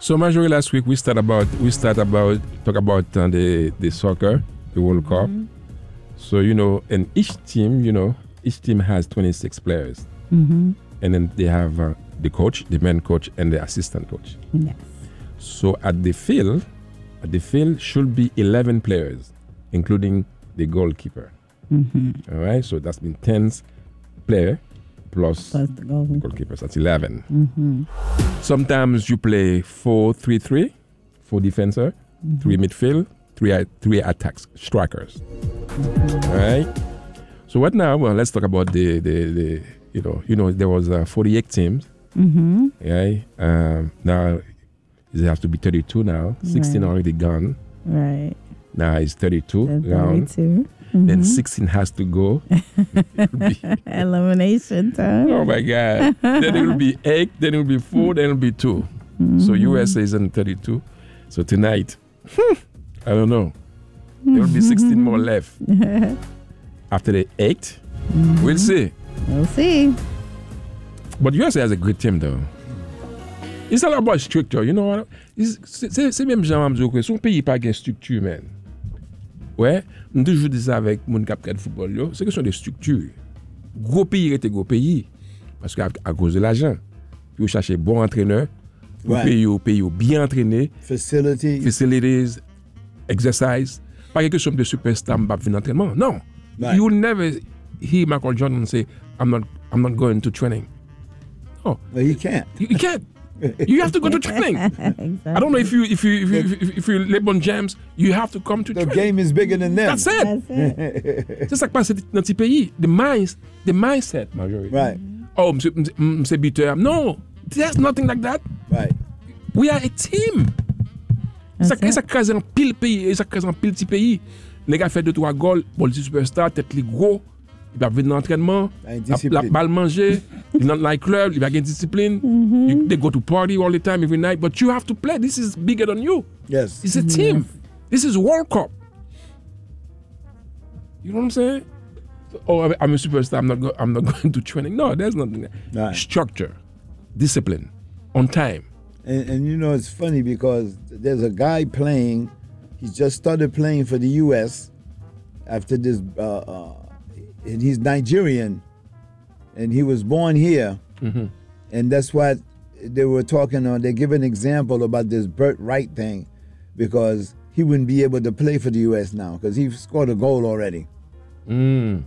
So Marjorie, last week we talk about the soccer, the World Cup. So and each team has 26 players, and then they have the coach, the main coach, and the assistant coach. Yes. So at the field should be 11 players, including the goalkeeper. All right, so that's been 10 players plus the goalkeepers. That's 11. Sometimes you play 4-3-3, 4 defender, 3 midfield, 3 attacks, strikers. All right. So what now? Well, let's talk about the there was 48 teams. Right. Now it has to be 32 now. 16 already gone. Right. Now it's 32 round. Then 16 has to go. Elimination time. Oh my God. Then it will be 8, then it will be 4, then it will be 2. So USA is in 32. So tonight, I don't know. There will be 16 more left. After the 8, we'll see. We'll see. But USA has a good team though. It's all about structure, you know what? C'est même genre à dire que son pays pas gain structure, man. Ouais, on toujours dit ça avec mon cap de football yo, c'est question de structure. Gros pays était gros pays parce que à cause de l'argent. Puis on chercher bon entraîneur, pays bien entraîné, facilities, exercise. Pas quelque chose de superstar m'a venir entraînement. Non. Right. You will never hear Michael Jordan say I'm not going to training. Oh, well, you can't. You can't. You have to go to training. Exactly. I don't know if you LeBron James, you have to come to training. The game is bigger than them. That's it. C'est ça qui passe dans ces pays. The mindset, Marjorie. Right. Oh, m'se buteur. No, there's nothing like that. Right. We are a team. Ça crase en pile pays, ça crase en pile petit pays. Les gars fait 2-3 goals, bon le superstar, tête les gros. Il va venir dans l'entraînement, la balle manger, il dans le club, il va gagner discipline. They go to party all the time, every night, but you have to play. This is bigger than you. Yes. It's a team. This is World Cup. You know what I'm saying? Oh, I'm a superstar, I'm not going to training. No, there's nothing there. Right. Structure, discipline, on time. And it's funny because there's a guy playing, he just started playing for the U.S. after this, and he's Nigerian, and he was born here, and that's what they were talking on. They give an example about this Burt Wright thing, because he wouldn't be able to play for the U.S. now because he scored a goal already, and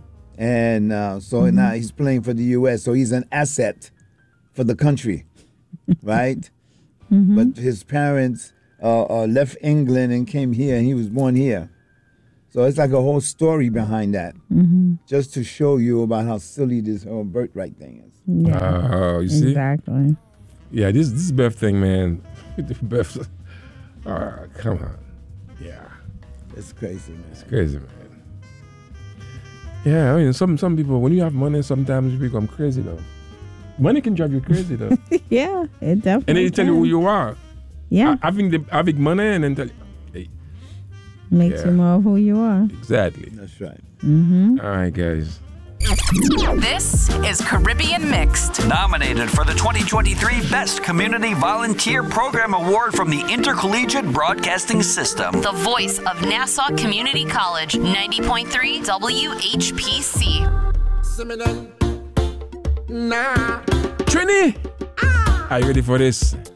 so now he's playing for the U.S. So he's an asset for the country, right? But his parents left England and came here, and he was born here. So it's like a whole story behind that, just to show you about how silly this whole birthright thing is. Yeah, you see? Exactly. Yeah, this birth thing, man. Birth. Come on. Yeah. It's crazy, man. It's crazy, man. Yeah, I mean, some people, when you have money, sometimes you become crazy, though. Money can drive you crazy, though. Yeah, it definitely And then you tell you who you are. Yeah. Having money and then tell you, hey. Makes you more of who you are. Exactly. That's right. All right, guys. This is Caribbean Mixed. Nominated for the 2023 Best Community Volunteer Program Award from the Intercollegiate Broadcasting System. The voice of Nassau Community College, 90.3 WHPC. Trini! Are you ready for this?